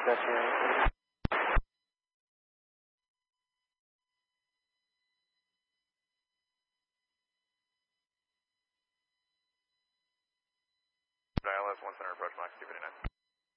That's right. ILS 1 center approach, Max 259.